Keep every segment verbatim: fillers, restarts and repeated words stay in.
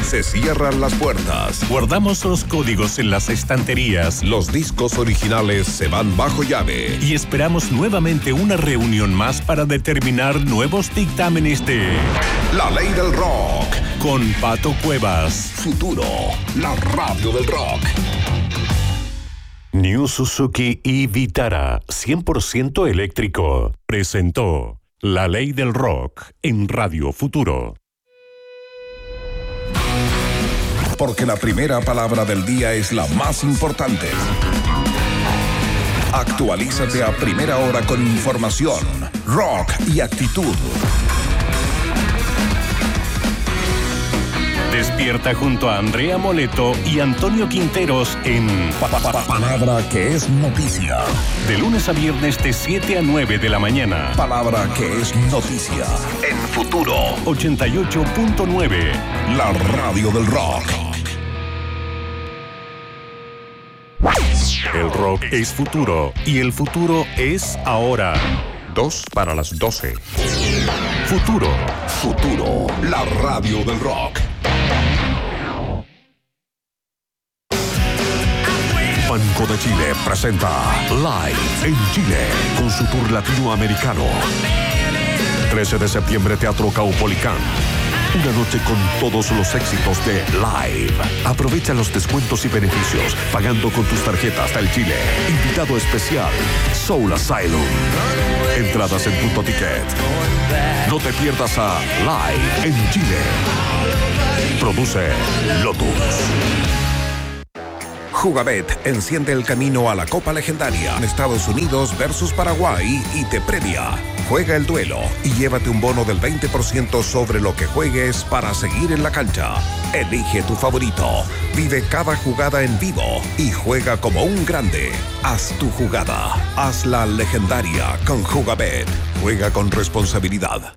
Se cierran las puertas. Guardamos los códigos en las estanterías. Los discos originales se van bajo llave. Y esperamos nuevamente una reunión más para determinar nuevos dictámenes de La Ley del Rock. Con Pato Cuevas. Futuro, la radio del rock. New Suzuki y Vitara, cien por ciento eléctrico, presentó La Ley del Rock en Radio Futuro. Porque la primera palabra del día es la más importante. Actualízate a primera hora con información, rock y actitud. Despierta junto a Andrea Moleto y Antonio Quinteros en Pa, pa, pa, Palabra que es noticia. De lunes a viernes de siete a nueve de la mañana. Palabra que es noticia. En Futuro ochenta y ocho punto nueve. La radio del rock. El rock es futuro y el futuro es ahora. Dos para las doce. Futuro. Futuro, la radio del rock. Banco de Chile presenta Live en Chile con su tour latinoamericano. trece de septiembre, Teatro Caupolicán. Una noche con todos los éxitos de Live. Aprovecha los descuentos y beneficios pagando con tus tarjetas del Chile. Invitado especial, Soul Asylum. Entradas en Punto Ticket. No te pierdas a Live en Chile. Produce Lotus. Jugabet enciende el camino a la Copa Legendaria. Estados Unidos versus Paraguay y te premia. Juega el duelo y llévate un bono del veinte por ciento sobre lo que juegues para seguir en la cancha. Elige tu favorito. Vive cada jugada en vivo y juega como un grande. Haz tu jugada. Hazla legendaria con Jugabet. Juega con responsabilidad.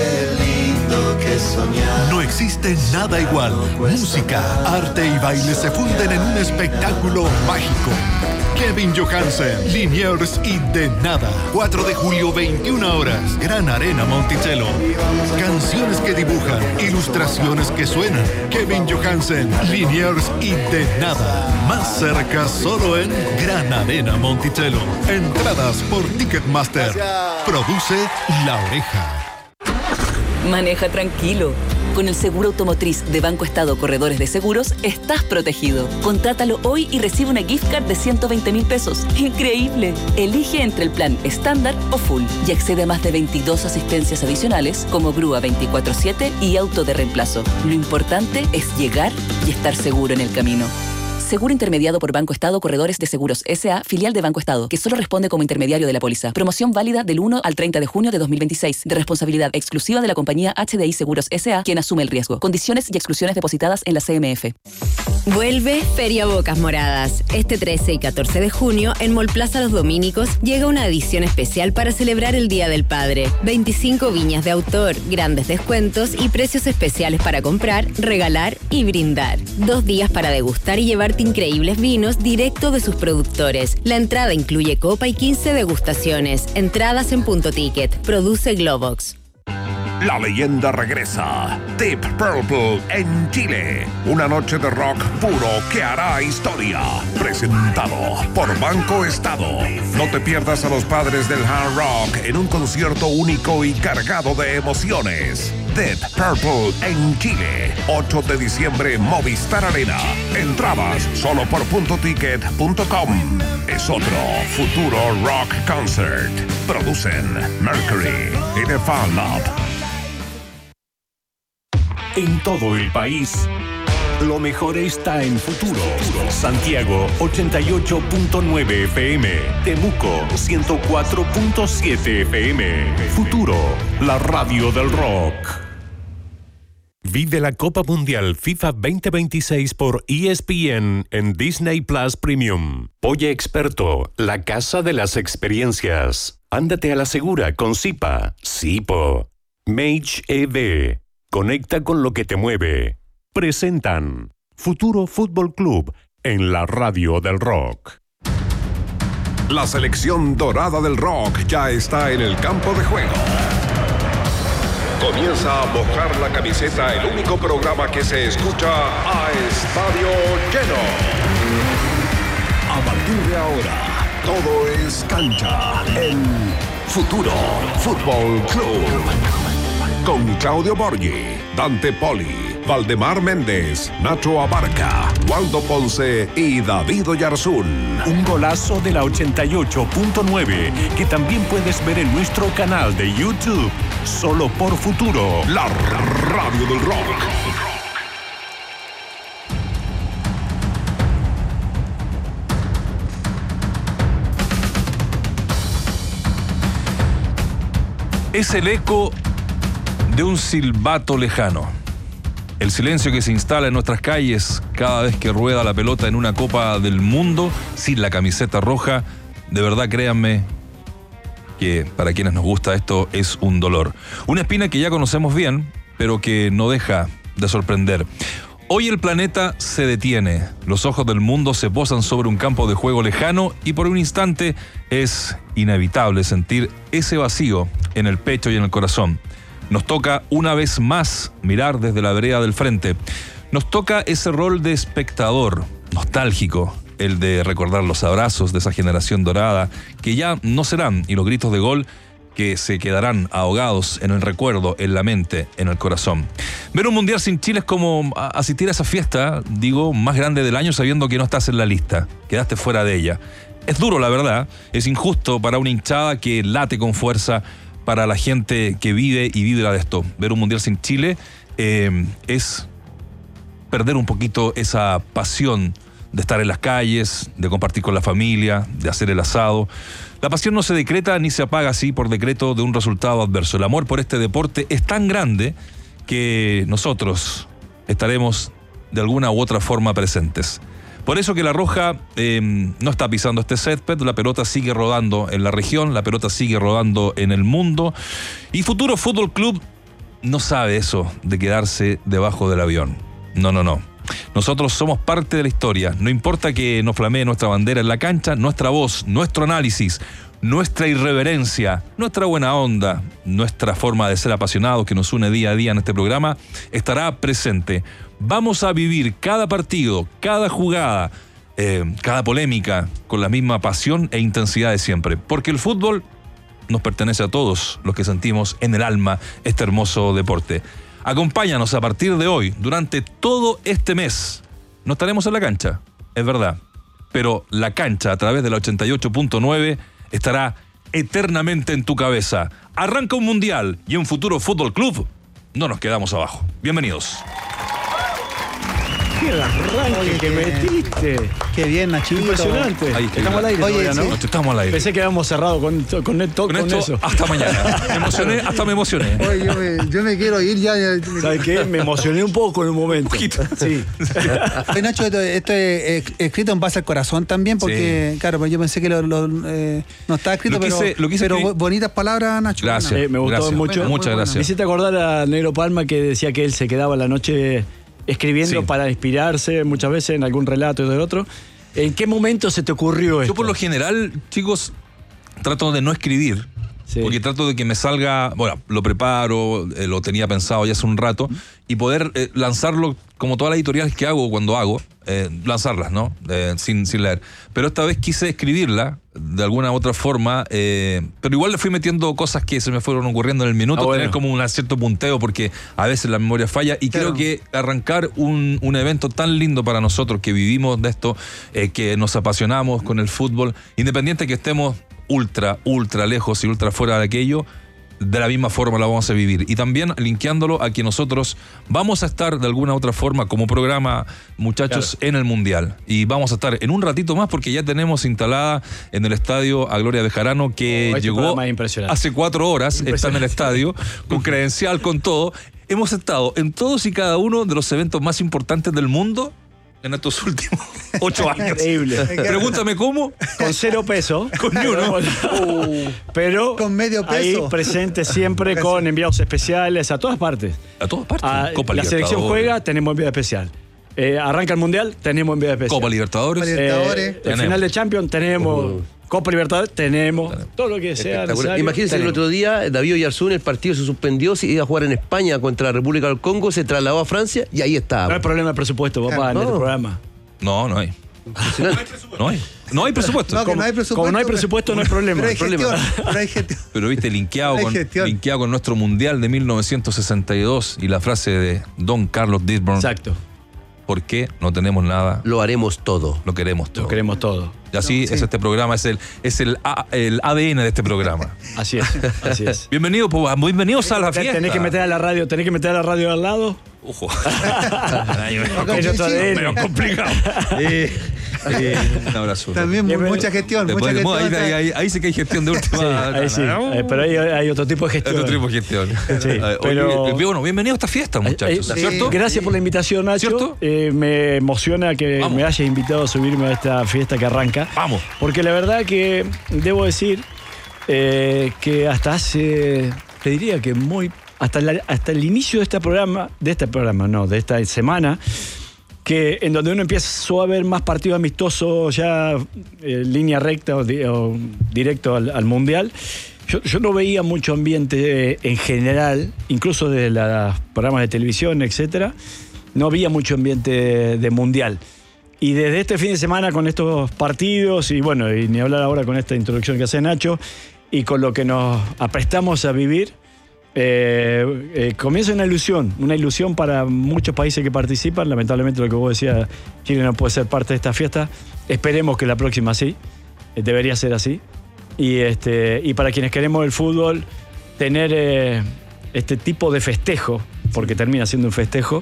No existe nada igual. Música, arte y baile se funden en un espectáculo mágico. Kevin Johansen, Liniers y De Nada. cuatro de julio, veintiuna horas. Gran Arena Monticello. Canciones que dibujan, ilustraciones que suenan. Kevin Johansen, Liniers y De Nada. Más cerca solo en Gran Arena Monticello. Entradas por Ticketmaster. Produce La Oreja. Maneja tranquilo. Con el seguro automotriz de Banco Estado Corredores de Seguros, estás protegido. Contrátalo hoy y recibe una gift card de ciento veinte mil pesos. ¡Increíble! Elige entre el plan estándar o full y accede a más de veintidós asistencias adicionales como grúa veinticuatro siete y auto de reemplazo. Lo importante es llegar y estar seguro en el camino. Seguro intermediado por Banco Estado Corredores de Seguros S A, filial de Banco Estado, que solo responde como intermediario de la póliza. Promoción válida del uno al treinta de junio de dos mil veintiséis, de responsabilidad exclusiva de la compañía H D I Seguros S A, quien asume el riesgo. Condiciones y exclusiones depositadas en la C M F. Vuelve Feria Bocas Moradas. Este trece y catorce de junio, en Mall Plaza Los Dominicos, llega una edición especial para celebrar el Día del Padre. veinticinco viñas de autor, grandes descuentos y precios especiales para comprar, regalar y brindar. Dos días para degustar y llevarte increíbles vinos directo de sus productores. La entrada incluye copa y quince degustaciones. Entradas en Punto Ticket. Produce Globox. La leyenda regresa. Deep Purple en Chile. Una noche de rock puro que hará historia. Presentado por Banco Estado. No te pierdas a los padres del hard rock en un concierto único y cargado de emociones. Deep Purple en Chile. ocho de diciembre, Movistar Arena. Entradas solo por punto ticket punto com. Es otro futuro rock concert. Producen Mercury y The Fan Lab. En todo el país, lo mejor está en Futuro. Santiago ochenta y ocho punto nueve F M. Temuco ciento cuatro punto siete F M. Futuro, la radio del rock. Vive la Copa Mundial FIFA veinte veintiséis por E S P N en Disney Plus Premium. Polla Experto, la casa de las experiencias. Ándate a la segura con Zipa, Zipo. Mage E V. Conecta con lo que te mueve. Presentan Futuro Fútbol Club en la radio del rock. La selección dorada del rock ya está en el campo de juego. Comienza a mojar la camiseta, el único programa que se escucha a estadio lleno. A partir de ahora, todo es cancha en Futuro Fútbol Club. Con Claudio Borghi, Dante Poli, Valdemar Méndez, Nacho Abarca, Waldo Ponce y David Oyarzún. Un golazo de la ochenta y ocho punto nueve que también puedes ver en nuestro canal de YouTube. Solo por Futuro, la radio del rock. Es el eco de un silbato lejano. El silencio que se instala en nuestras calles cada vez que rueda la pelota en una Copa del Mundo sin la camiseta roja. De verdad, créanme que para quienes nos gusta esto es un dolor. Una espina que ya conocemos bien, pero que no deja de sorprender. Hoy el planeta se detiene, los ojos del mundo se posan sobre un campo de juego lejano y por un instante es inevitable sentir ese vacío en el pecho y en el corazón. Nos toca una vez más mirar desde la vereda del frente. Nos toca ese rol de espectador nostálgico, el de recordar los abrazos de esa generación dorada que ya no serán y los gritos de gol que se quedarán ahogados en el recuerdo, en la mente, en el corazón. Ver un mundial sin Chile es como asistir a esa fiesta, digo, más grande del año sabiendo que no estás en la lista, quedaste fuera de ella. Es duro, la verdad, es injusto para una hinchada que late con fuerza, para la gente que vive y vibra de esto. Ver un mundial sin Chile eh, es perder un poquito esa pasión de estar en las calles, de compartir con la familia, de hacer el asado. La pasión no se decreta ni se apaga así por decreto de un resultado adverso. El amor por este deporte es tan grande que nosotros estaremos de alguna u otra forma presentes. Por eso que la Roja eh, no está pisando este césped, la pelota sigue rodando en la región, la pelota sigue rodando en el mundo y Futuro Fútbol Club no sabe eso de quedarse debajo del avión. No, no, no. Nosotros somos parte de la historia. No importa que nos flamee nuestra bandera en la cancha, nuestra voz, nuestro análisis, nuestra irreverencia, nuestra buena onda, nuestra forma de ser apasionados que nos une día a día en este programa estará presente. Vamos a vivir cada partido, cada jugada, eh, cada polémica con la misma pasión e intensidad de siempre. Porque el fútbol nos pertenece a todos los que sentimos en el alma este hermoso deporte. Acompáñanos a partir de hoy, durante todo este mes. No estaremos en la cancha, es verdad, pero la cancha a través de la ochenta y ocho punto nueve estará eternamente en tu cabeza. Arranca un mundial y en Futuro Fútbol Club no nos quedamos abajo. Bienvenidos. ¡Qué arranque Oye, que metiste! ¡Qué bien, Nachito! Impresionante. Ahí, estamos al aire Oye, todavía, ¿no? No, estamos al aire. Pensé que habíamos cerrado con, con, con, esto, con, con esto, eso. Hasta mañana. Me emocioné, hasta me emocioné. Oye, yo me, yo me quiero ir ya. ya. ¿Sabes qué? Me emocioné un poco en un momento. Un poquito. Sí. Oye, Nacho, esto, esto es escrito en base al corazón también, porque, sí. claro, pues yo pensé que lo, lo, eh, no estaba escrito, lo quise, pero, lo quise pero escribir. Bonitas palabras, Nacho. Gracias. Eh, me gustó gracias. mucho. Bueno, muchas gracias. Me hiciste acordar a Negro Palma que decía que él se quedaba la noche escribiendo sí. para inspirarse muchas veces en algún relato y del otro. ¿En qué momento se te ocurrió esto? Yo por lo general, chicos, trato de no escribir. Sí. Porque trato de que me salga, bueno, lo preparo, eh, lo tenía pensado ya hace un rato, y poder eh, lanzarlo como todas las editoriales que hago cuando hago, eh, lanzarlas, ¿no? Eh, sin, sin leer. Pero esta vez quise escribirla de alguna u otra forma, eh, pero igual le fui metiendo cosas que se me fueron ocurriendo en el minuto, ah, bueno. tener como un cierto punteo, porque a veces la memoria falla, y claro. creo que arrancar un, un evento tan lindo para nosotros que vivimos de esto, eh, que nos apasionamos con el fútbol, independiente que estemos ultra, ultra lejos y ultra fuera de aquello, de la misma forma la vamos a vivir. Y también linkeándolo a que nosotros vamos a estar de alguna otra forma como programa, muchachos, claro. en el Mundial. Y vamos a estar en un ratito más porque ya tenemos instalada en el estadio a Gloria Bejarano, que oh, llegó hace cuatro horas, está en el estadio, con credencial, con todo. Hemos estado en todos y cada uno de los eventos más importantes del mundo en estos últimos ocho años. Increíble. Pregúntame cómo. Con cero peso. Con ni uno. Uh, pero con medio peso. Ahí presente siempre con enviados especiales a todas partes. A todas partes. A, Copa la selección juega, tenemos enviado especial. Eh, arranca el Mundial, tenemos enviado especial. Copa Libertadores. Copa Libertadores. Eh, el final de Champions tenemos uh, Copa Libertadores tenemos, claro. todo lo que sea necesario. Imagínense que el otro día David Oyarzún, el partido se suspendió, se iba a jugar en España contra la República del Congo, se trasladó a Francia y ahí estaba. No hay problema de presupuesto, papá, no. en este programa. No, no hay. No hay. No hay presupuesto. No, como, no hay presupuesto. Como no hay presupuesto, no hay problema. Pero hay problema. gestión. Pero, hay gestión. Pero viste, linkeado con, linkeado con nuestro Mundial de mil novecientos sesenta y dos y la frase de Don Carlos Disburn. Exacto. ¿Por qué no tenemos nada? Lo haremos todo. Lo queremos todo. Lo queremos todo. Y así no, sí. es este programa, es el, es el, A, el A D N de este programa. Así es, así es. Bienvenido, pues, bienvenidos a la fiesta. Tenés que meter a la radio, tenés que meter a la radio al lado. Ojo. Medio complicado. Eh, eh, un abrazo. También muy, mucha gestión. Mucha gestión ahí, ahí, ahí, ahí sí que hay gestión de última. Sí, ahí sí. Eh, pero ahí hay otro tipo de gestión. Otro tipo de gestión. Sí, pero... Oye, bueno, bienvenido a esta fiesta, muchachos. Eh, ¿cierto? Gracias por la invitación, Nacho. Eh, me emociona que Vamos. me hayas invitado a subirme a esta fiesta que arranca. Vamos. Porque la verdad que debo decir eh, que hasta hace, te diría que muy, hasta, la, hasta el inicio de este programa, de este programa, no, de esta semana, que en donde uno empezó a ver más partidos amistosos ya en eh, línea recta o, di, o directo al, al Mundial, yo, yo no veía mucho ambiente eh, en general, incluso de los programas de televisión, etcétera, no había mucho ambiente de, de Mundial. Y desde este fin de semana con estos partidos, y bueno, y ni hablar ahora con esta introducción que hace Nacho, y con lo que nos aprestamos a vivir, eh, eh, comienza una ilusión, una ilusión para muchos países que participan. Lamentablemente lo que vos decías, Chile no puede ser parte de esta fiesta. Esperemos que la próxima sí, eh, debería ser así. Y, este, y para quienes queremos el fútbol, tener eh, este tipo de festejo, porque termina siendo un festejo,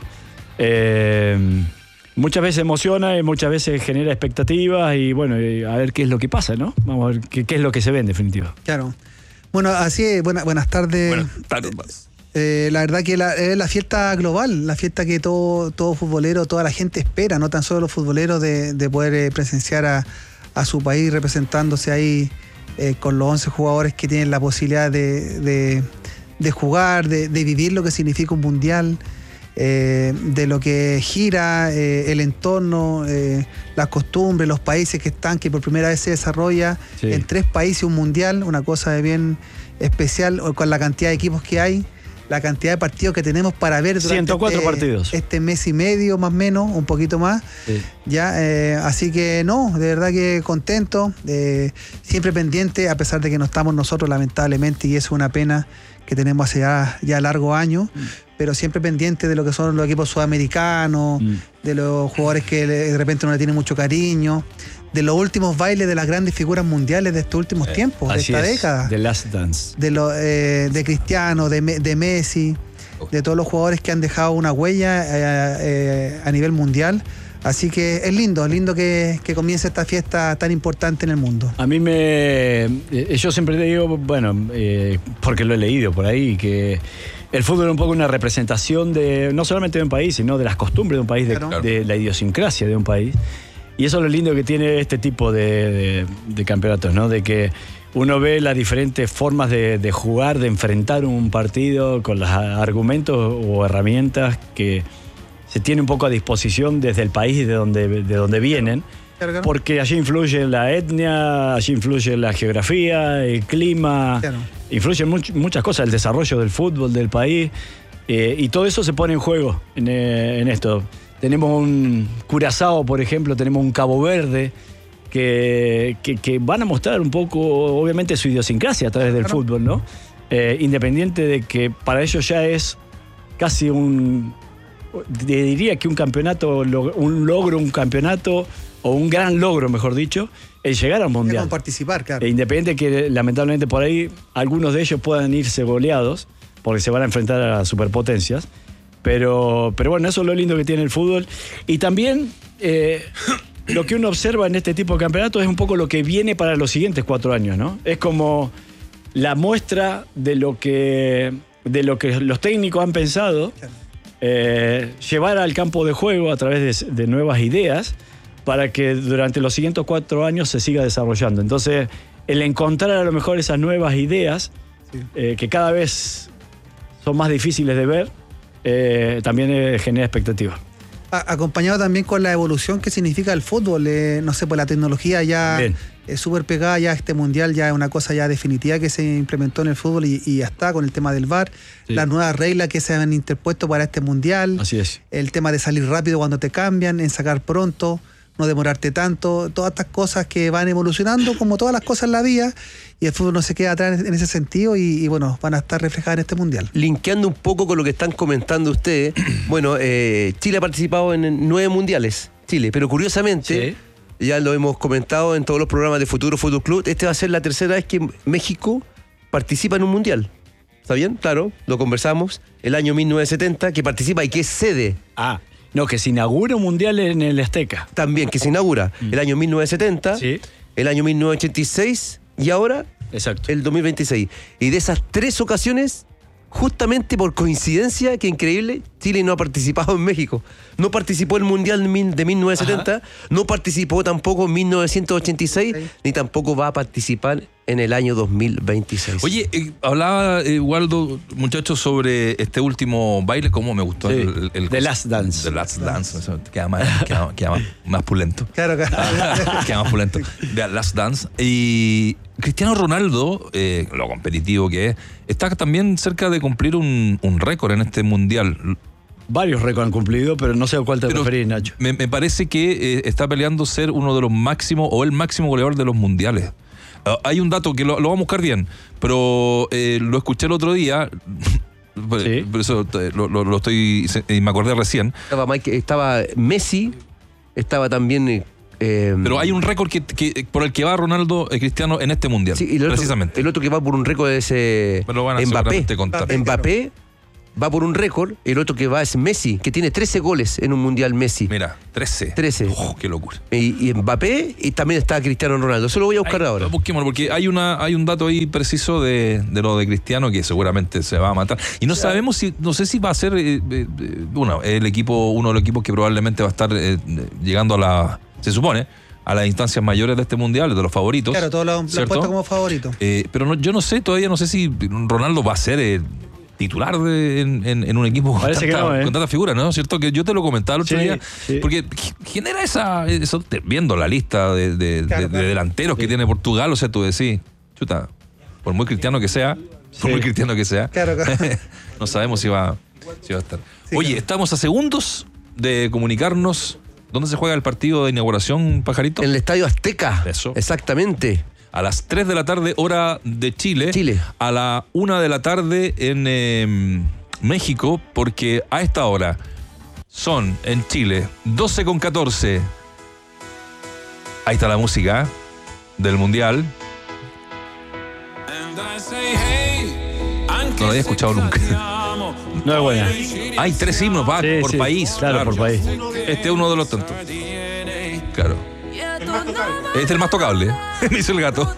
eh, muchas veces emociona y muchas veces genera expectativas y bueno, y a ver qué es lo que pasa, ¿no? Vamos a ver qué, qué es lo que se ve en definitiva. Claro. Bueno, así es, buena, buenas tardes. Buenas tardes. Eh, la verdad que es la, la fiesta global, la fiesta que todo, todo futbolero, toda la gente espera, no tan solo los futboleros, de, de poder presenciar a, a su país representándose ahí eh, con los once jugadores que tienen la posibilidad de, de, de jugar, de, de vivir lo que significa un mundial. Eh, de lo que gira eh, el entorno, eh, las costumbres, los países que están, que por primera vez se desarrolla sí. en tres países un mundial, una cosa de bien especial, con la cantidad de equipos que hay, la cantidad de partidos que tenemos para ver durante ciento cuatro este, partidos. este mes y medio más o menos, un poquito más. Sí. Ya, eh, así que no, de verdad que contento, eh, siempre pendiente, a pesar de que no estamos nosotros lamentablemente, y eso es una pena que tenemos hace ya, ya largos años, mm. pero siempre pendiente de lo que son los equipos sudamericanos, mm. de los jugadores que de repente no le tienen mucho cariño, de los últimos bailes de las grandes figuras mundiales de estos últimos eh, tiempos, de esta es, década. The Last Dance. De, lo, eh, de Cristiano, de, de Messi, de todos los jugadores que han dejado una huella eh, eh, a nivel mundial. Así que es lindo, es lindo que, que comience esta fiesta tan importante en el mundo. A mí me... Eh, yo siempre te digo, bueno, eh, porque lo he leído por ahí, que el fútbol es un poco una representación de, no solamente de un país, sino de las costumbres de un país, de, claro. de la idiosincrasia de un país. Y eso es lo lindo que tiene este tipo de, de, de campeonatos, ¿no? De que uno ve las diferentes formas de, de jugar, de enfrentar un partido con los argumentos o herramientas que se tiene un poco a disposición desde el país de donde, de donde vienen, porque allí influye la etnia, allí influye la geografía, el clima, claro. influyen much, muchas cosas, el desarrollo del fútbol del país, eh, y todo eso se pone en juego en, eh, en esto. Tenemos un Curazao, por ejemplo, tenemos un Cabo Verde, que, que, que van a mostrar un poco, obviamente, su idiosincrasia a través del claro. fútbol, ¿no? Eh, independiente de que para ellos ya es casi un... diría que un campeonato, un logro, un campeonato, o un gran logro, mejor dicho, el llegar al mundial. Con participar, claro. E independiente que lamentablemente por ahí algunos de ellos puedan irse goleados, porque se van a enfrentar a superpotencias, pero, pero bueno, eso es lo lindo que tiene el fútbol. Y también eh, lo que uno observa en este tipo de campeonatos es un poco lo que viene para los siguientes cuatro años, ¿no? Es como la muestra de lo que, de lo que los técnicos han pensado. Claro. Eh, llevar al campo de juego a través de, de nuevas ideas para que durante los siguientes cuatro años se siga desarrollando. Entonces, el encontrar a lo mejor esas nuevas ideas, sí. eh, que cada vez son más difíciles de ver, eh, también eh, genera expectativa. A- acompañado también con la evolución que significa el fútbol. Eh, no sé, pues la tecnología ya es súper pegada, ya este mundial ya es una cosa ya definitiva que se implementó en el fútbol y, y ya está con el tema del V A R. Sí. Las nuevas reglas que se han interpuesto para este mundial. Así es. El tema de salir rápido cuando te cambian, en sacar pronto, no demorarte tanto, todas estas cosas que van evolucionando como todas las cosas en la vida, y el fútbol no se queda atrás en ese sentido y, y bueno, van a estar reflejadas en este mundial. Linkeando un poco con lo que están comentando ustedes, bueno, eh, Chile ha participado en nueve mundiales, Chile, pero curiosamente, sí, ya lo hemos comentado en todos los programas de Futuro Fútbol Club, este va a ser la tercera vez que México participa en un mundial. ¿Está bien? Claro, lo conversamos. El año mil novecientos setenta, que participa y que es sede. Ah, no, que se inaugura un mundial en el Azteca. También, que se inaugura mm. el año mil novecientos setenta, sí, el año mil novecientos ochenta y seis y ahora exacto, el dos mil veintiséis. Y de esas tres ocasiones, justamente por coincidencia, que increíble, Chile no ha participado en México. No participó en el Mundial de mil novecientos setenta, ajá, no participó tampoco en mil novecientos ochenta y seis, sí, ni tampoco va a participar en el año dos mil veintiséis. Oye, eh, hablaba eh, Waldo, muchachos, sobre este último baile, cómo me gustó. Sí, el, el, The Last Dance. The Last Dance, eso, queda, más, queda, queda más, más pulento. Claro, claro. Queda más pulento. The Last Dance. Y Cristiano Ronaldo, eh, lo competitivo que es, está también cerca de cumplir un, un récord en este mundial. Varios récords han cumplido, pero no sé a cuál te referís, Nacho. Me, me parece que eh, está peleando ser uno de los máximos o el máximo goleador de los mundiales. Uh, hay un dato que lo, lo vamos a buscar bien, pero eh, lo escuché el otro día. Sí. Por eso lo, lo, lo estoy. Me acordé recién. Estaba, Mike, estaba Messi, estaba también. Eh, pero hay un récord que, que, por el que va Ronaldo eh, Cristiano en este mundial. Sí, y el precisamente. Otro, el otro que va por un récord es eh, Mbappé. Mbappé va por un récord, el otro que va es Messi, que tiene trece goles en un mundial Messi. Mira, trece. trece. Oh, qué locura. Y, y Mbappé, y también está Cristiano Ronaldo. Eso lo voy a buscar Ay, ahora. Busquémoslo, porque hay una hay un dato ahí preciso de, de lo de Cristiano que seguramente se va a matar. Y no sí, sabemos si, no sé si va a ser eh, eh, bueno, el equipo, uno de los equipos que probablemente va a estar eh, llegando a la, se supone, a las instancias mayores de este mundial, de los favoritos. Claro, todos lo han puesto como favorito. Eh, pero no, yo no sé, todavía no sé si Ronaldo va a ser eh, titular de, en, en, en un equipo con tanta, no, ¿eh? con tanta figura, ¿no? ¿Cierto? Que yo te lo comentaba el otro sí, día, sí, porque genera esa, eso, viendo la lista de, de, claro, de, claro. de delanteros sí, que tiene Portugal, o sea, tú decís, chuta, por muy cristiano que sea, sí, por muy cristiano que sea, claro, claro. no sabemos si va, si va a estar. Sí, Oye, claro. estamos a segundos de comunicarnos. ¿Dónde se juega el partido de inauguración, Pajarito? En el Estadio Azteca. Eso. Exactamente. A las tres de la tarde, hora de Chile. Chile. A la una de la tarde en eh, México, porque a esta hora son en Chile doce con catorce. Ahí está la música del Mundial. No la había escuchado nunca. No es buena. Hay tres himnos va, sí, por sí, país. Claro, claro, por país. Este es uno de los tantos. Claro. Este es el más tocable, me dice el gato.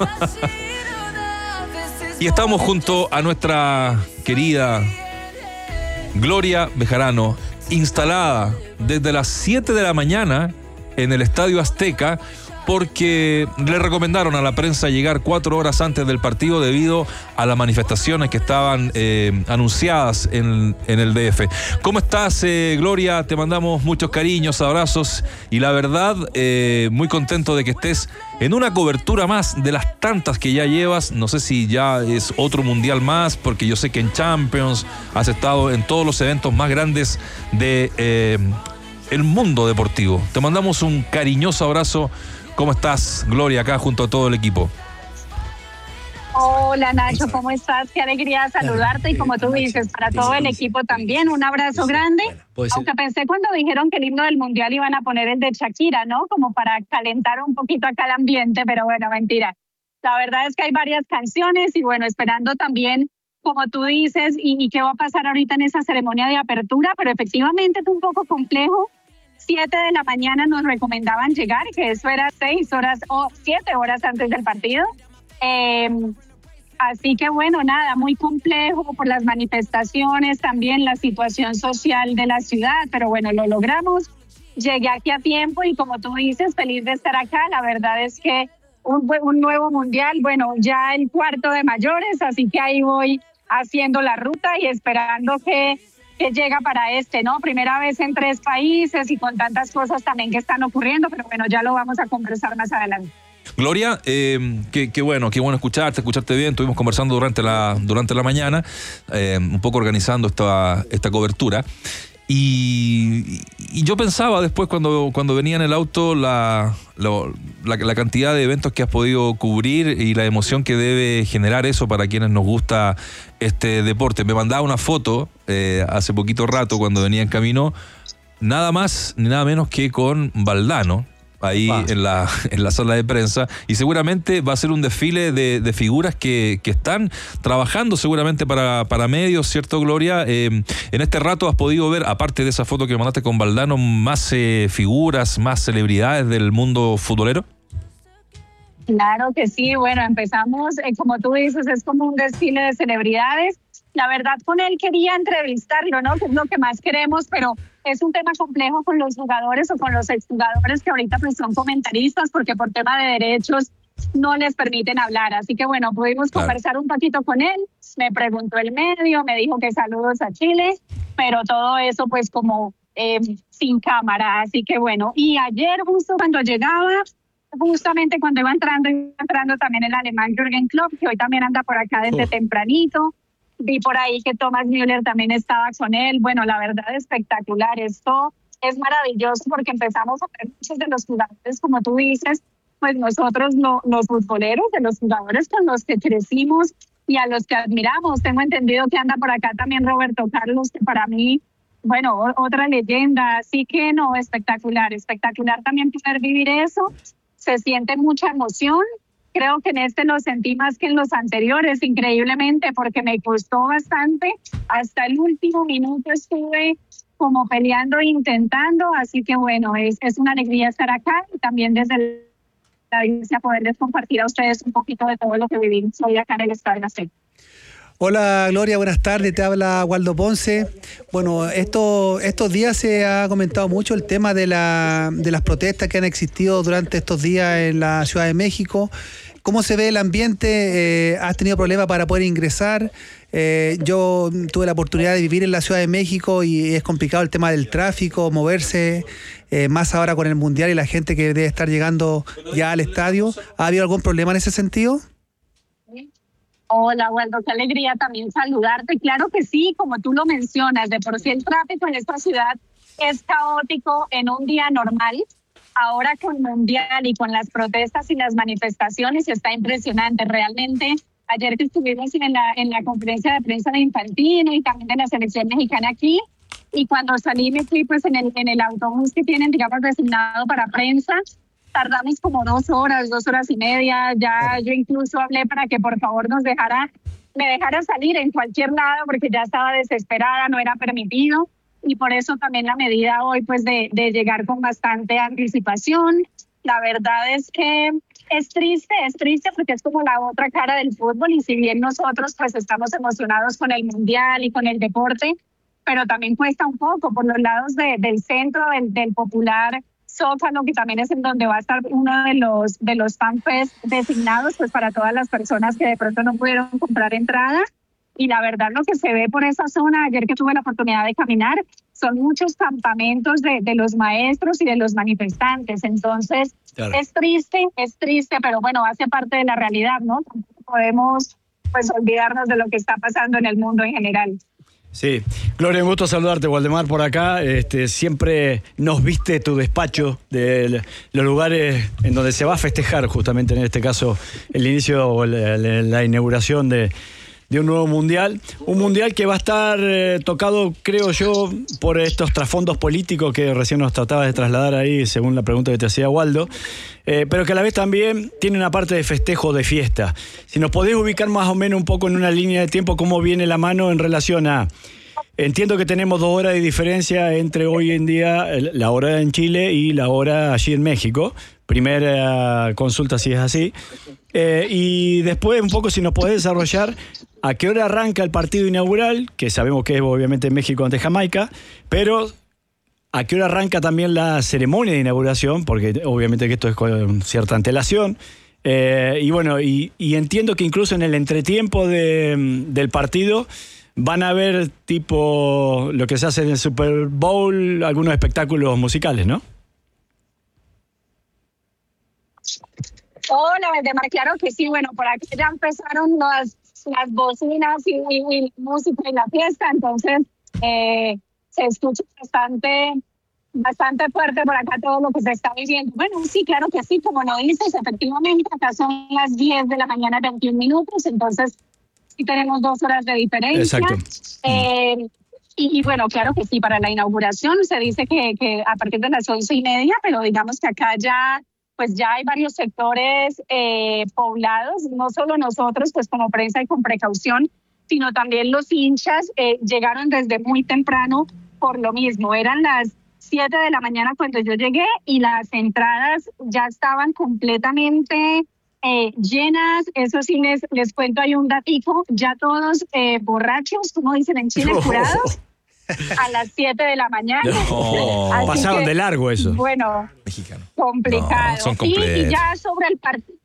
Y estamos junto a nuestra querida Gloria Bejarano, instalada desde las siete de la mañana en el Estadio Azteca, porque le recomendaron a la prensa llegar cuatro horas antes del partido debido a las manifestaciones que estaban eh, anunciadas en, en el D F. ¿Cómo estás, eh, Gloria? Te mandamos muchos cariños, abrazos y la verdad, eh, muy contento de que estés en una cobertura más de las tantas que ya llevas. No sé si ya es otro mundial más, porque yo sé que en Champions has estado en todos los eventos más grandes de eh, el mundo deportivo. Te mandamos un cariñoso abrazo. ¿Cómo estás, Gloria, acá junto a todo el equipo? Hola, Nacho, ¿cómo estás? Qué alegría saludarte y como tú dices, para todo el equipo también, un abrazo grande. Aunque pensé cuando dijeron que el himno del Mundial iban a poner el de Shakira, ¿no? Como para calentar un poquito acá el ambiente, pero bueno, mentira. La verdad es que hay varias canciones y bueno, esperando también, como tú dices, y, y qué va a pasar ahorita en esa ceremonia de apertura, pero efectivamente es un poco complejo. Siete de la mañana nos recomendaban llegar, que eso era seis horas o siete horas antes del partido. Eh, así que bueno, nada, muy complejo por las manifestaciones, también la situación social de la ciudad, pero bueno, lo logramos. Llegué aquí a tiempo y como tú dices, feliz de estar acá. La verdad es que un, un nuevo mundial, bueno, ya el cuarto de mayores, así que ahí voy haciendo la ruta y esperando que que llega para este, ¿no? Primera vez en tres países y con tantas cosas también que están ocurriendo, pero bueno, ya lo vamos a conversar más adelante. Gloria, eh, qué, qué bueno, qué bueno escucharte, escucharte bien. Estuvimos conversando durante la, durante la mañana, eh, un poco organizando esta, esta cobertura. Y, y yo pensaba después cuando, cuando venía en el auto la, la, la, la cantidad de eventos que has podido cubrir y la emoción que debe generar eso para quienes nos gusta este deporte. Me mandaba una foto eh, hace poquito rato cuando venía en camino, nada más ni nada menos que con Valdano, ahí ah. en la en la sala de prensa, y seguramente va a ser un desfile de, de figuras que, que están trabajando seguramente para, para medios, ¿cierto, Gloria? Eh, en este rato has podido ver, aparte de esa foto que mandaste con Valdano, más eh, figuras, más celebridades del mundo futbolero. Claro que sí, bueno, empezamos, eh, como tú dices, es como un desfile de celebridades. La verdad, con él quería entrevistarlo, ¿no? Que es lo que más queremos, pero es un tema complejo con los jugadores o con los exjugadores que ahorita pues son comentaristas porque por tema de derechos no les permiten hablar. Así que bueno, pudimos claro. conversar un poquito con él, me preguntó el medio, me dijo que saludos a Chile, pero todo eso pues como eh, sin cámara. Así que bueno, y ayer justo cuando llegaba, justamente cuando iba entrando, iba entrando también el alemán Jürgen Klopp, que hoy también anda por acá desde oh. tempranito. Vi por ahí que Thomas Müller también estaba con él. Bueno, la verdad, espectacular. Esto es maravilloso porque empezamos a ver muchos de los jugadores, como tú dices, pues nosotros lo, los futboleros, de los jugadores con los que crecimos y a los que admiramos. Tengo entendido que anda por acá también Roberto Carlos, que para mí, bueno, otra leyenda. Así que no, espectacular, espectacular también poder vivir eso. Se siente mucha emoción. Creo que en este lo sentí más que en los anteriores, increíblemente, porque me costó bastante. Hasta el último minuto estuve como peleando e intentando. Así que bueno, es, es una alegría estar acá y también desde la audiencia poderles compartir a ustedes un poquito de todo lo que vivimos hoy acá en el Estadio Azteca. Hola Gloria, buenas tardes, te habla Waldo Ponce. Bueno, esto, estos días se ha comentado mucho el tema de, la, de las protestas que han existido durante estos días en la Ciudad de México. ¿Cómo se ve el ambiente? Eh, ¿Has tenido problemas para poder ingresar? Eh, yo tuve la oportunidad de vivir en la Ciudad de México y es complicado el tema del tráfico, moverse, eh, más ahora con el Mundial y la gente que debe estar llegando ya al estadio. ¿Ha habido algún problema en ese sentido? Hola, Waldo, qué alegría también saludarte. Claro que sí, como tú lo mencionas, de por sí el tráfico en esta ciudad es caótico en un día normal. Ahora con Mundial y con las protestas y las manifestaciones está impresionante. Realmente, ayer que estuvimos en la, en la conferencia de prensa de Infantino y también de la selección mexicana aquí, y cuando salí me fui pues en el, en el autobús que tienen, digamos, designado para prensa, tardamos como dos horas, dos horas y media. Ya yo incluso hablé para que por favor nos dejara, me dejara salir en cualquier lado porque ya estaba desesperada, no era permitido. Y por eso también la medida hoy pues de, de llegar con bastante anticipación. La verdad es que es triste, es triste porque es como la otra cara del fútbol y si bien nosotros pues estamos emocionados con el Mundial y con el deporte, pero también cuesta un poco por los lados de, del centro del, del popular Zócalo, que también es en donde va a estar uno de los, de los fanfest designados pues para todas las personas que de pronto no pudieron comprar entrada. Y la verdad lo que se ve por esa zona, ayer que tuve la oportunidad de caminar, son muchos campamentos de, de los maestros y de los manifestantes. Entonces, claro. es triste, es triste, pero bueno, hace parte de la realidad, ¿no? Tampoco podemos pues olvidarnos de lo que está pasando en el mundo en general. Sí, Gloria, un gusto saludarte, Waldemar, por acá. Este, siempre nos viste tu despacho de los lugares en donde se va a festejar, justamente en este caso, el inicio o la, la, la inauguración de... de un nuevo mundial, un mundial que va a estar eh, tocado, creo yo, por estos trasfondos políticos que recién nos tratabas de trasladar ahí, según la pregunta que te hacía Waldo, eh, pero que a la vez también tiene una parte de festejo, de fiesta. Si nos podés ubicar más o menos un poco en una línea de tiempo, cómo viene la mano en relación a... Entiendo que tenemos dos horas de diferencia entre hoy en día, la hora en Chile y la hora allí en México. Primera consulta si es así. Eh, y después un poco si nos podés desarrollar a qué hora arranca el partido inaugural, que sabemos que es obviamente en México ante Jamaica, pero a qué hora arranca también la ceremonia de inauguración, porque obviamente que esto es con cierta antelación. Eh, y bueno, y, y entiendo que incluso en el entretiempo de, del partido van a ver tipo lo que se hace en el Super Bowl, algunos espectáculos musicales, ¿no? Hola, Valdemar, claro que sí. Bueno, por aquí ya empezaron las, las bocinas y, y, y música y la fiesta, entonces eh, se escucha bastante, bastante fuerte por acá todo lo que se está viviendo. Bueno, sí, claro que sí, como lo dices, efectivamente, acá son las diez de la mañana, veintiún minutos, entonces sí tenemos dos horas de diferencia. Exacto. Eh, y, y bueno, claro que sí, para la inauguración se dice que, que a partir de las once y media, pero digamos que acá ya... pues ya hay varios sectores eh, poblados, no solo nosotros, pues como prensa y con precaución, sino también los hinchas eh, llegaron desde muy temprano por lo mismo. Eran las siete de la mañana cuando yo llegué y las entradas ya estaban completamente eh, llenas. Eso sí, les, les cuento, hay un datico, ya todos eh, borrachos, como dicen en Chile, Oh. curados. A las siete de la mañana. No. Así Pasaron que, de largo eso. Bueno, Mexicano. complicado. No, son y, y completos. ya sobre el partido,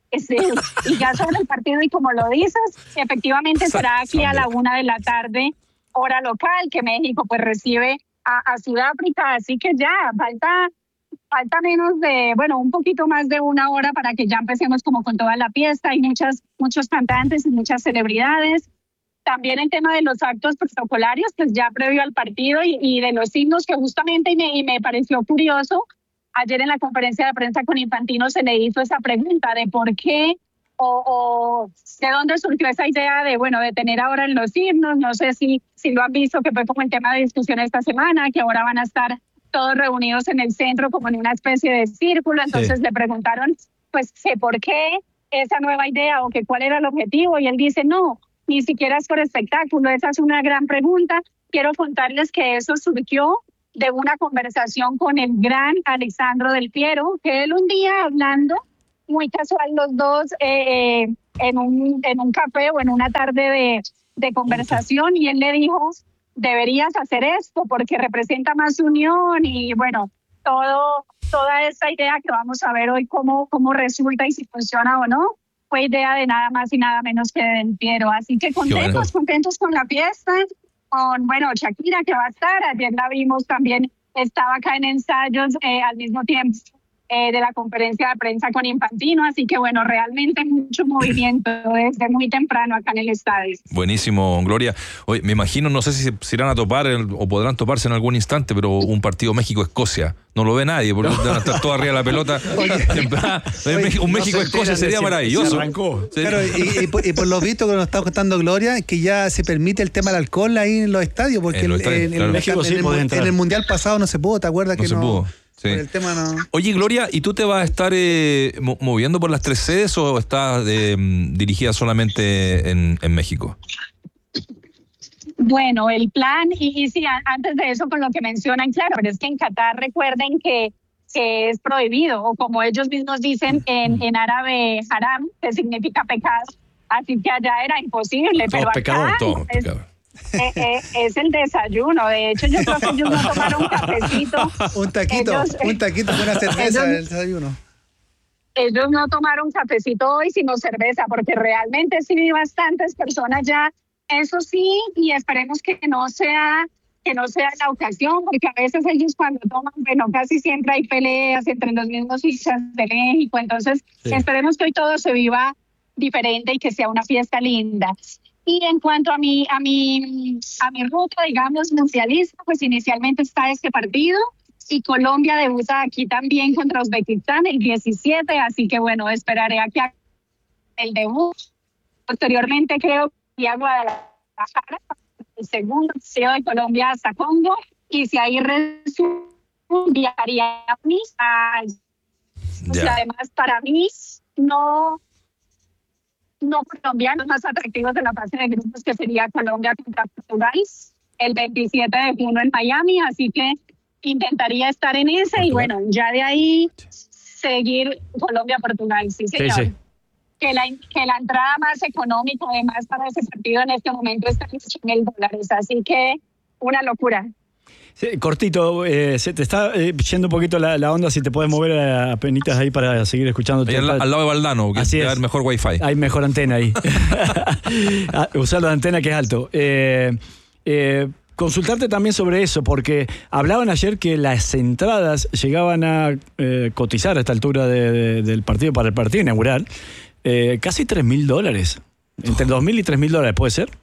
y ya sobre el partido, y como lo dices, efectivamente será aquí a la una de la tarde, hora local, que México pues recibe a, a Sudáfrica, así que ya falta, falta menos de, bueno, un poquito más de una hora para que ya empecemos como con toda la fiesta. Hay muchas, muchos cantantes y muchas celebridades. También el tema de los actos protocolarios, pues ya previo al partido, y, y de los himnos, que justamente y me, y me pareció curioso, ayer en la conferencia de prensa con Infantino se le hizo esa pregunta de por qué o, o de dónde surgió esa idea de, bueno, de tener ahora en los himnos. No sé si, si lo han visto, que fue como el tema de discusión esta semana, que ahora van a estar todos reunidos en el centro como en una especie de círculo. Entonces sí. Le preguntaron, pues, que por qué esa nueva idea o que cuál era el objetivo, y él dice, no, ni siquiera es por espectáculo. Esa es una gran pregunta. Quiero contarles que eso surgió de una conversación con el gran Alessandro Del Piero, que él un día hablando, muy casual los dos, eh, en, un, en un café o en una tarde de, de conversación, y él le dijo, deberías hacer esto porque representa más unión, y bueno, todo, toda esa idea que vamos a ver hoy cómo, cómo resulta y si funciona o no, fue idea de nada más y nada menos que Del Piero. Así que contentos, bueno. contentos con la fiesta, con, bueno, Shakira, que va a estar. Ayer la vimos también, estaba acá en ensayos eh, al mismo tiempo eh, de la conferencia de prensa con Infantino. Así que, bueno, realmente mucho movimiento desde muy temprano acá en el estadio. Buenísimo, Gloria. Oye, me imagino, no sé si se irán a topar el, o podrán toparse en algún instante, pero un partido México-Escocia no lo ve nadie, porque van a estar todos arriba de la pelota. Oye, un México-Escocia no sería maravilloso. Se arrancó. Claro, y, y, por, y por lo visto que nos está contando Gloria, que ya se permite el tema del alcohol ahí en los estadios, porque en, el, estadios, en, claro. en, México, sí, en, el, en el Mundial pasado no se pudo, ¿te acuerdas? No que se no pudo. Sí. El tema no... Oye, Gloria, ¿y tú te vas a estar eh, moviendo por las tres sedes o estás eh, dirigida solamente en, en México? Bueno, el plan, y, y sí, antes de eso con lo que mencionan, claro, pero es que en Qatar recuerden que, que es prohibido, o como ellos mismos dicen en, en árabe, haram, que significa pecado, así que allá era imposible, pero acá pecado, todo es, pecado. Eh, eh, es el desayuno. De hecho, yo creo que ellos no tomaron un cafecito. Un taquito, ellos, un taquito con una cerveza del desayuno. Ellos no tomaron cafecito hoy, sino cerveza, porque realmente sí vi bastantes personas ya. Eso sí, y esperemos que no sea que no sea la ocasión, porque a veces ellos cuando toman, bueno, casi siempre hay peleas entre los mismos hinchas de México. Entonces, sí. Esperemos que hoy todo se viva diferente y que sea una fiesta linda. Y en cuanto a mi, a mi, a mi ruta, digamos, mundialista, pues inicialmente está este partido, y Colombia debuta aquí también contra Uzbekistán el diecisiete, así que bueno, esperaré aquí a el debut. Posteriormente creo que a Guadalajara, el segundo partido de Colombia hasta Congo, y si ahí resulta, enviaría a mí, a, o sea, además para mí no... no colombianos más atractivos de la fase de grupos, que sería Colombia contra Portugal el veintisiete de junio en Miami, así que intentaría estar en ese Portugal. Y bueno, ya de ahí seguir Colombia-Portugal, sí señor. Sí, sí. Que, la, que la entrada más económica además para ese partido en este momento está en ocho mil dólares, así que una locura. Sí, cortito, eh, se te está eh, yendo un poquito la, la onda, si te puedes mover a, a penitas ahí para seguir escuchando. Ahí al, al lado de Valdano, que así hay mejor wifi. Hay mejor antena ahí. Usar la antena que es alto. Eh, Eh, consultarte también sobre eso, porque hablaban ayer que las entradas llegaban a eh, cotizar a esta altura de, de, del partido para el partido inaugural eh, casi tres mil dólares. Entre dos mil y tres mil dólares, ¿puede ser?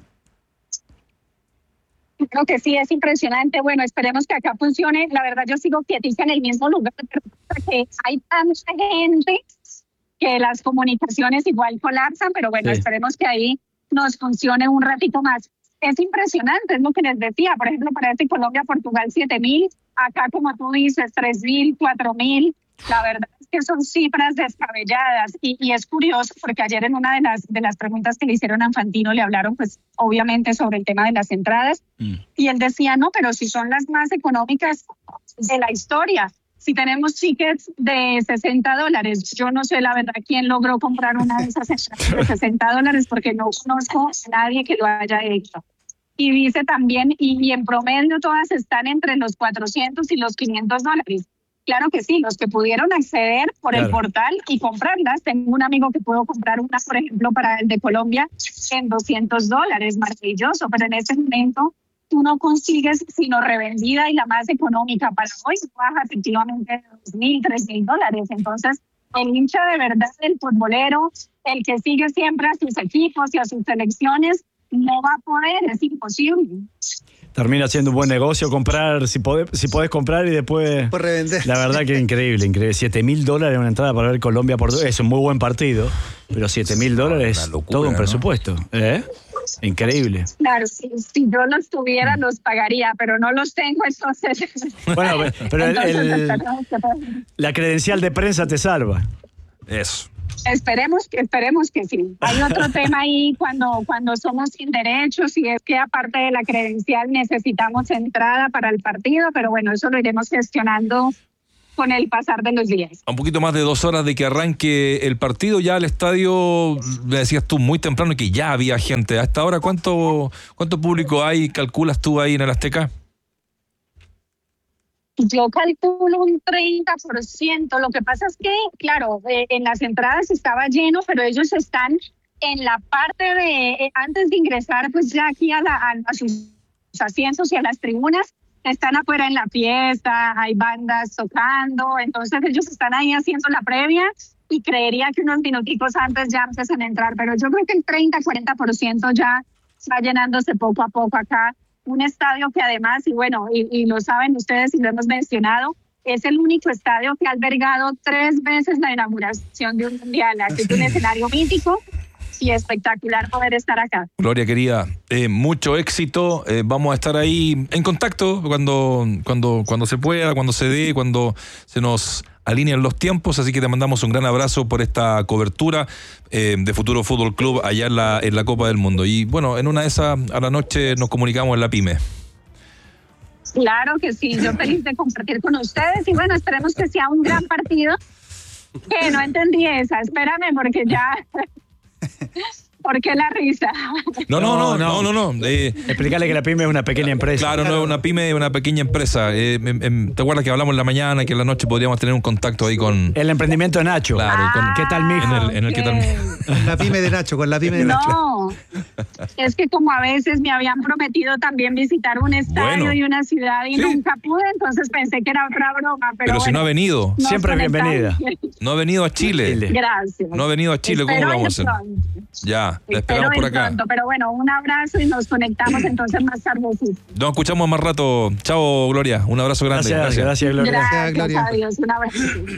Creo que sí, es impresionante. Bueno, esperemos que acá funcione. La verdad, yo sigo quietita en el mismo lugar, porque hay tanta gente que las comunicaciones igual colapsan, pero bueno, sí. Esperemos que ahí nos funcione un ratito más. Es impresionante, es lo que les decía. Por ejemplo, para este Colombia-Portugal, siete mil. Acá, como tú dices, tres mil, cuatro mil. La verdad es que son cifras descabelladas. Y, y es curioso, porque ayer en una de las, de las preguntas que le hicieron a Infantino, le hablaron, pues, obviamente sobre el tema de las entradas. Mm. Y él decía, no, pero si son las más económicas de la historia. Si tenemos tickets de sesenta dólares, yo no sé la verdad quién logró comprar una de esas entradas de sesenta dólares, porque no conozco a nadie que lo haya hecho. Y dice también, y, y en promedio todas están entre los cuatrocientos y los quinientos dólares. Claro que sí, los que pudieron acceder por claro. el portal y comprarlas. Tengo un amigo que pudo comprar una, por ejemplo, para el de Colombia en doscientos dólares, maravilloso, pero en ese momento tú no consigues sino revendida y la más económica. Para hoy baja efectivamente de dos mil, tres mil dólares. Entonces, el hincha de verdad del futbolero, el que sigue siempre a sus equipos y a sus selecciones, no va a poder, es imposible. Termina siendo un buen negocio comprar, si podés, si podés comprar y después... Por revender. La verdad que es increíble, increíble. siete mil dólares una entrada para ver Colombia-Portugal. Es un muy buen partido, pero siete mil dólares es todo un presupuesto. ¿No? ¿Eh? Increíble. Claro, si, si yo los tuviera, los pagaría, pero no los tengo, entonces... Bueno, pero entonces, el, el, la credencial de prensa te salva. Eso. Esperemos que esperemos que sí. Hay otro tema ahí cuando, cuando somos sin derechos, y es que aparte de la credencial necesitamos entrada para el partido, pero bueno, eso lo iremos gestionando con el pasar de los días. A un poquito más de dos horas de que arranque el partido, ya el estadio, me decías tú muy temprano que ya había gente. ¿A esta hora cuánto, cuánto público hay, calculas tú ahí en el Azteca? Yo calculo un treinta por ciento. Lo que pasa es que, claro, eh, en las entradas estaba lleno, pero ellos están en la parte de, eh, antes de ingresar, pues ya aquí a, la, a, a sus asientos y a las tribunas, están afuera en la fiesta, hay bandas tocando, entonces ellos están ahí haciendo la previa y creería que unos minuticos antes ya empiezan a entrar, pero yo creo que el treinta, cuarenta por ciento ya va llenándose poco a poco acá. Un estadio que además, y bueno, y, y lo saben ustedes y lo hemos mencionado, es el único estadio que ha albergado tres veces la inauguración de un mundial. Así que un escenario mítico y espectacular poder estar acá. Gloria querida, eh, mucho éxito. Eh, vamos a estar ahí en contacto cuando, cuando, cuando se pueda, cuando se dé, cuando se nos alinean los tiempos, así que te mandamos un gran abrazo por esta cobertura eh, de Futuro Fútbol Club allá en la, en la Copa del Mundo. Y bueno, en una de esas a la noche nos comunicamos en la PYME. Claro que sí, yo feliz de compartir con ustedes y bueno, esperemos que sea un gran partido. Que no entendí esa, espérame porque ya... ¿Por qué la risa? No, no, no, no, no, no. Eh, Explicarle que la PYME es una pequeña empresa. Claro, no, una PYME es una pequeña empresa. Eh, eh, ¿Te acuerdas que hablamos en la mañana, que en la noche podríamos tener un contacto ahí con... El emprendimiento de Nacho. Claro, con... ¿Qué tal, mijo? En el, en el ¿qué tal, mijo? La PYME de Nacho, con la PYME de Nacho. No, es que como a veces me habían prometido también visitar un estadio bueno, y una ciudad y sí. nunca pude, entonces pensé que era otra broma. Pero, pero bueno, si no ha venido. No siempre bienvenida. No ha venido a Chile. Gracias. No ha venido a Chile, ¿cómo lo vamos a hacer? Pronto. Ya, la esperamos por acá. Pronto, pero bueno, un abrazo y nos conectamos entonces más tarde. Nos escuchamos más rato. Chao, Gloria. Un abrazo grande. Gracias, gracias, gracias Gloria. Gracias, Gloria. Adiós, un abrazo.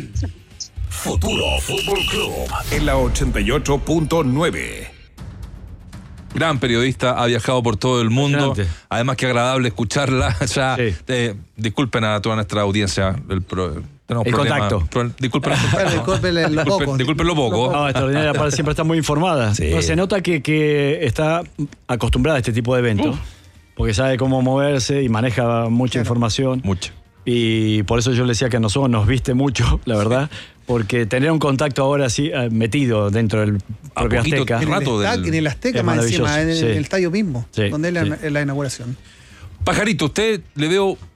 Futuro Fútbol Club en la ochenta y ocho punto nueve. Gran periodista, ha viajado por todo el mundo. Además, que agradable escucharla. Ya, sí. eh, disculpen a toda nuestra audiencia. El pro, tenemos el problemas. contacto. Pro, disculpen, disculpen lo poco. Disculpen lo poco. No, extraordinaria, siempre está muy informada. Sí. No, se nota que, que está acostumbrada a este tipo de eventos, porque sabe cómo moverse y maneja mucha claro. información. Mucha. Y por eso yo le decía que a nosotros nos viste mucho, la verdad, porque tener un contacto ahora así metido dentro del propio Azteca. En el, del... en el Azteca, más encima, en, sí. en el estadio mismo, sí, donde es la, sí. la inauguración. Pajarito, usted le veo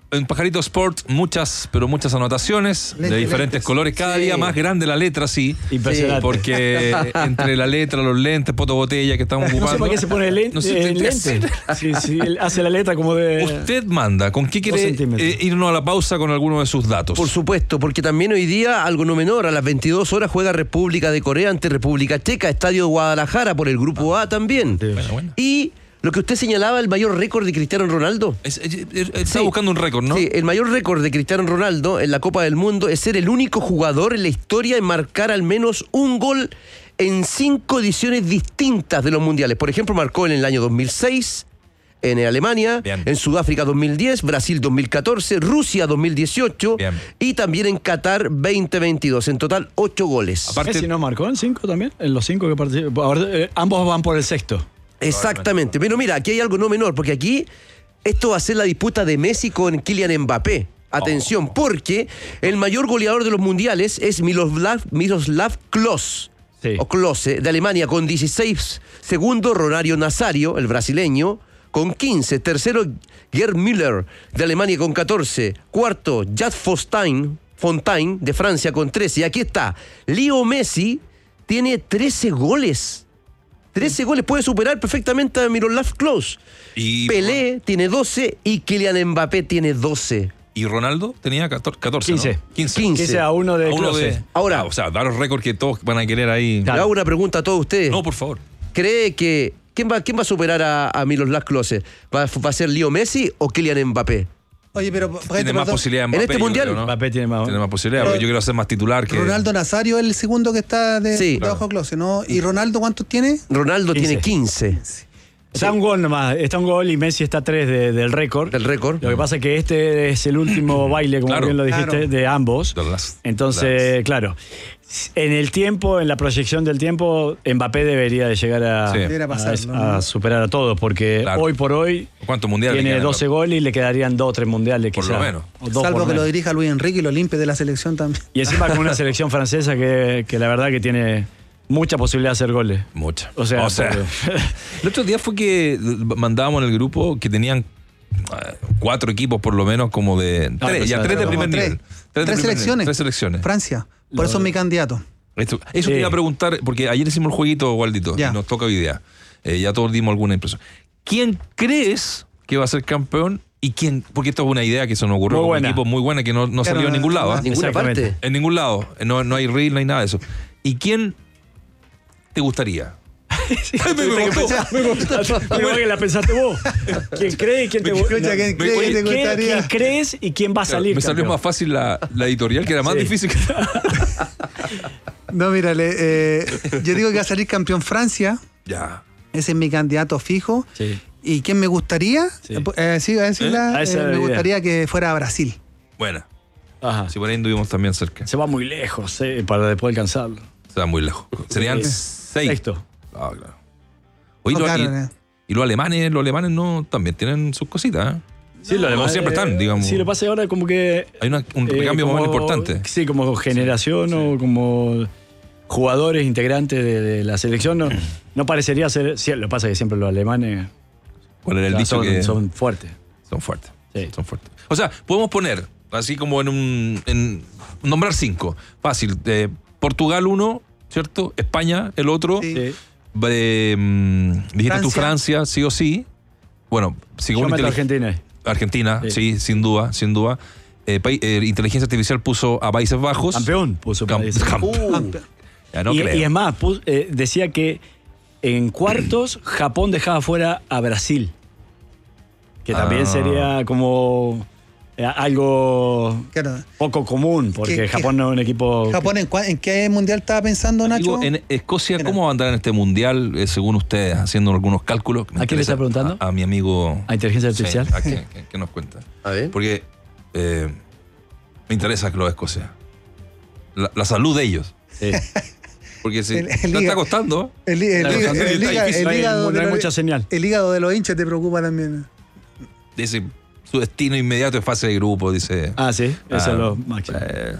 en Pajarito Sport muchas, pero muchas anotaciones Lente, de diferentes lentes. colores. Cada Sí. día más grande la letra, sí. Impresionante. Porque entre la letra, los lentes, poto botella que estamos No ocupando. sé para qué se pone lente. No sé, eh, lente. Sí, sí, él hace la letra como de. Usted manda, ¿con qué quiere centímetros. eh, irnos a la pausa con alguno de sus datos? Por supuesto, porque también hoy día, algo no menor, a las veintidós horas juega República de Corea ante República Checa, Estadio de Guadalajara por el Grupo A también. Bueno, bueno. Y lo que usted señalaba, el mayor récord de Cristiano Ronaldo. Es- es- es- está Sí. buscando un récord, ¿no? Sí, el mayor récord de Cristiano Ronaldo en la Copa del Mundo es ser el único jugador en la historia en marcar al menos un gol en cinco ediciones distintas de los mundiales. Por ejemplo, marcó en el año dos mil seis, en Alemania, Bien. en Sudáfrica dos mil diez, Brasil dos mil catorce, Rusia dos mil dieciocho Bien. y también en Qatar veinte veintidós. En total, ocho goles. Aparte- Messi no marcó en cinco también, en los cinco que participó. Ahora, eh, ambos van por el sexto. Exactamente. Pero mira, aquí hay algo no menor, porque aquí esto va a ser la disputa de Messi con Kylian Mbappé. Atención, Oh. porque el mayor goleador de los mundiales es Miroslav, Miroslav Klose. Sí. O Klose, de Alemania, con dieciséis. Segundo, Ronario Nazario, el brasileño, con quince. Tercero, Gerd Müller, de Alemania, con catorce. Cuarto, Jad Fontaine, Fontaine, de Francia, con trece. Y aquí está, Leo Messi tiene trece goles. trece goles, puede superar perfectamente a Miroslav Klose. Y, Pelé tiene doce y Kylian Mbappé tiene doce. y Ronaldo tenía catorce, catorce, ¿no? quince. quince. quince. quince a uno de A uno Klose. de- Ahora- Ah, o sea, dar los récords que todos van a querer ahí. Claro. Le hago una pregunta a todos ustedes. No, por favor. ¿Cree que quién va, quién va a superar a, a Miroslav Klose? ¿Va, ¿Va a ser Leo Messi o Kylian Mbappé? Oye, pero Tiene más posibilidad En Mbappé, este yo mundial, creo, ¿no? Mbappé tiene más. Tiene más posibilidad, porque yo quiero ser más titular que... Ronaldo Nazario es el segundo que está de, Sí. debajo de Klose, ¿no? ¿Y Ronaldo cuántos tiene? Ronaldo quince. tiene quince Está un gol nomás, está un gol y Messi está tres de- del récord. del récord. Lo que pasa es que este es el último baile, como Claro. bien lo dijiste, Claro. de ambos. The last- Entonces, claro, en el tiempo, en la proyección del tiempo, Mbappé debería de llegar a, Sí. Debería a- pasarlo, a ¿no? superar a todos, porque Claro. hoy por hoy ¿Cuántos mundiales tiene le quedan? doce goles y le quedarían dos o tres mundiales Por quizá. lo menos. O dos Salvo por que lo menos. dirija Luis Enrique y lo limpie de la selección también. Y encima con una selección francesa que, que la verdad que tiene mucha posibilidad de hacer goles. Mucha. O sea, porque- el otro día fue que mandábamos en el grupo que tenían eh, cuatro equipos por lo menos como de... Ah, tres, pues, ya ya, tres de Como primer tres. nivel. Tres, de primer nivel, selecciones. Tres selecciones. Francia. Por eso es mi candidato. Esto- eso Sí. te iba a preguntar, porque ayer hicimos el jueguito, Waldito, Ya. y nos toca hoy día. Eh, ya todos dimos alguna impresión. ¿Quién crees que va a ser campeón? ¿Y quién? Porque esto es una idea que se nos ocurrió Muy con un buena. equipo muy buena que no, no Claro, salió en ningún lado. ¿ah? Ninguna Exactamente. parte. En ningún lado. No, no hay reel, no hay nada de eso. ¿Y quién te gustaría? me gustó, me gustó. Pero que la pensaste vos. ¿Quién cree y quién te Escucha, no, ¿quién me- cree que oye, te ¿quién- gustaría? quién crees y quién va a salir? Me salió campeón? más fácil la, la editorial, que era más Sí. difícil que... No, mírale, eh, yo digo que va a salir campeón Francia. Ya. Ese es mi candidato fijo. Sí. ¿Y quién me gustaría? Sí. Eh, sí, voy a decirla. ¿Eh? Ah, esa eh, era la me idea. gustaría que fuera a Brasil. Buena. Ajá. Si por ahí anduvimos también cerca. Se va muy lejos eh, para después alcanzarlo. Se va muy lejos. Serían Sí. seis. Sexto. Ah, claro. Oye, No, lo- claro, y, eh. y los alemanes, los alemanes no también tienen sus cositas, ¿eh? Sí, lo Como demás, siempre eh, están, digamos. Sí, lo que pasa es ahora como que... Hay una- un eh, recambio como- muy importante. Sí, como generación o como jugadores integrantes de, de la selección. No, no parecería ser... Sí, lo que pasa es que siempre los alemanes ¿Cuál era el ya dicho son, que son fuertes. son fuertes? Sí. Son fuertes. O sea, podemos poner, así como en un... En, nombrar cinco. Fácil. Eh, Portugal uno, ¿cierto? España el otro. Sí. Sí. Eh, mm, dijiste tú Francia. Francia, sí o sí. Bueno, Yo según meto a intelig- Argentina ahí. Argentina, Sí. sí. sin duda, sin duda. Eh, pa- eh, inteligencia artificial puso a Países Bajos. Campeón puso Cam- país. campeón. Campeón. Ya no y, creo. y es más, pus- eh, decía que en cuartos Japón dejaba fuera a Brasil. Que también Ah. sería como eh, algo Claro. poco común, porque ¿Qué- qué- Japón no es un equipo... Japón, ¿en, cua- en qué mundial estaba pensando, Nacho? Digo, en Escocia, Mira. ¿cómo va a andar en este mundial, eh, según ustedes, haciendo algunos cálculos? Me ¿A quién le interesa- está preguntando? A, a mi amigo. ¿A inteligencia Sí, artificial? ¿a qué, qué- qué nos cuenta? A ver. Porque eh, me interesa que lo de Escocia. La, la salud de ellos. Sí. Porque si El- el no está hígado. costando. El, el- Claro, el- cuando el- el está hígado- difícil, el no hay- hígado no de hay los- mucha señal. El hígado de los hinchas te preocupa también. Dice, su destino inmediato es fase de grupo, dice. Ah, sí, eso Ah, es lo máximo. eh,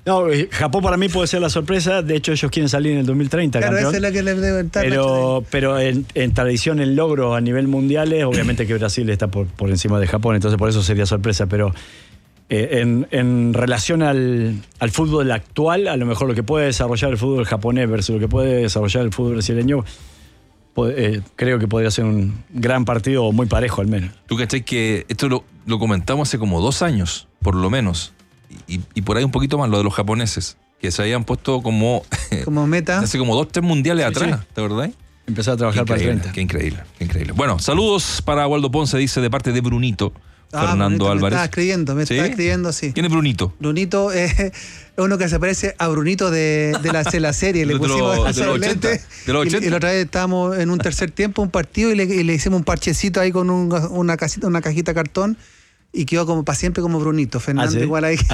No, Japón para mí puede ser la sorpresa. De hecho, ellos quieren salir en el dos mil treinta, claro, campeón. Esa es la que les debe estar. Pero, pero en, en tradición, en logro a nivel mundial, es obviamente que Brasil está por, por encima de Japón, entonces por eso sería sorpresa. Pero eh, en, en relación al, al fútbol actual, a lo mejor lo que puede desarrollar el fútbol japonés versus lo que puede desarrollar el fútbol brasileño, puede, eh, creo que podría ser un gran partido, muy parejo al menos. ¿Tú cachai que esto lo, lo comentamos hace como dos años, por lo menos? Y, y por ahí un poquito más lo de los japoneses, que se habían puesto como como meta hace como dos, tres mundiales sí, atrás, sí. ¿te acordás? Empezar a trabajar para el treinta. Qué increíble, qué increíble. Bueno, saludos para Waldo Ponce, dice de parte de Brunito, ah, Fernando Brunito, Álvarez. Me está escribiendo, me ¿Sí? está escribiendo, sí. ¿Quién es Brunito? Brunito es uno que se parece a Brunito de, de, la, de la serie. Le de pusimos lo, a de los lentes. De los y, y la otra vez estábamos en un tercer tiempo, un partido, y le, y le hicimos un parchecito ahí con un, una, casita, una cajita de cartón. Y quedó como para siempre como Brunito. Fernando ¿Ah, sí? igual ahí.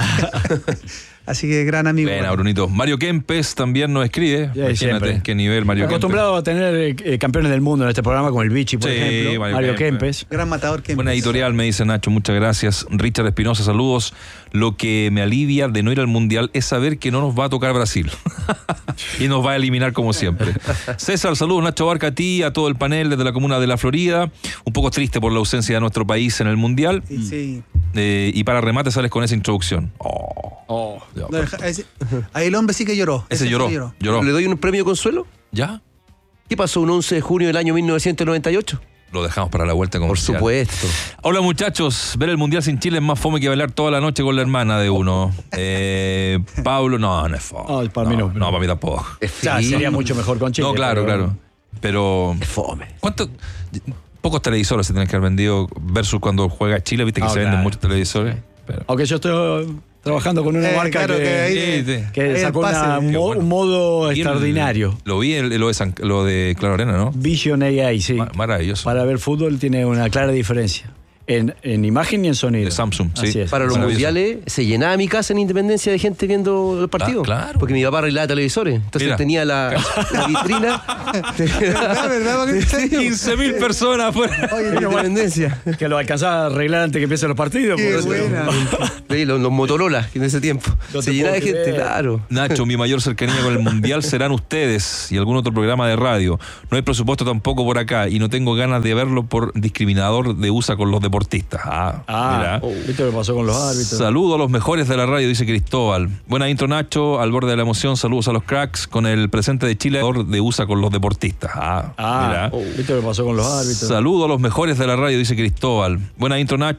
Así que gran amigo. Buena, Brunito. Mario Kempes también nos escribe. Sí, Imagínate siempre. qué nivel Mario Kempes. Acostumbrado a tener eh, campeones del mundo en este programa, como el Vichy, por Sí, ejemplo. Mario Mario Kempes. Kempes. Gran matador que Buena editorial, me dice Nacho, muchas gracias. Richard Espinosa, saludos. Lo que me alivia de no ir al Mundial es saber que no nos va a tocar Brasil. Y nos va a eliminar como siempre. César, saludos. Nacho Barca, a ti, a todo el panel desde la comuna de La Florida. Un poco triste por la ausencia de nuestro país en el Mundial. Sí, sí. Eh, y para remate sales con esa introducción. Oh. Oh. Ya, No, ahí, ahí el hombre sí que lloró. Ese sí lloró, que lloró. lloró. ¿Le doy un premio consuelo? ¿Ya? ¿Qué pasó un once de junio del año mil novecientos noventa y ocho? Lo dejamos para la vuelta Por comercial. supuesto. Hola muchachos, ver el Mundial sin Chile es más fome que bailar toda la noche con la hermana de uno. Eh, Pablo, no, no es fome. No, para mí no. No, para mí tampoco. Es O sea, feliz. sería mucho mejor con Chile. No, claro, pero- claro. Pero, Es fome. ¿cuántos? Pocos televisores se tienen que haber vendido versus cuando juega Chile, viste que Ah, se venden claro. muchos televisores. Pero, Aunque yo estoy trabajando con una Eh, marca claro, que, que ahí- Sí, sí. que ahí el sacó pase. una- un, Qué mo- bueno. un modo Y el- extraordinario. Lo vi, el- lo de, San- lo de Claro Arena, ¿no? Vision A I, sí. Ma- maravilloso. Para ver fútbol tiene una clara diferencia. En, en imagen y en sonido. De Samsung, sí. Así es. Para los Maravilloso. mundiales se llenaba mi casa en Independencia de gente viendo el partido. Ah, claro. Porque mi papá arreglaba televisores. Entonces Mira. tenía la, la vitrina. ¿Verdad, verdad? ¿En serio? quince mil personas afuera. Oye, de mira, bueno, Independencia. Que lo alcanzaba a arreglar antes que empiecen los partidos. qué por eso- buena. Sí, los, los Motorola en ese tiempo. No se te llenaba de puedo gente, creer. claro. Nacho, mi mayor cercanía con el Mundial serán ustedes y algún otro programa de radio. No hay presupuesto tampoco por acá y no tengo ganas de verlo por discriminador de U S A con los deportistas. Ah, Ah, mira. ¿viste lo que pasó con los árbitros? Saludo a los mejores de la radio, dice Cristóbal. Buena intro, Nacho, al borde de la emoción. Saludos a los cracks con el presente de Chile de U S A con los deportistas. Ah, Ah, mira. ¿viste lo que pasó con los árbitros? Saludo a los mejores de la radio, dice Cristóbal. Buena intro, Nacho.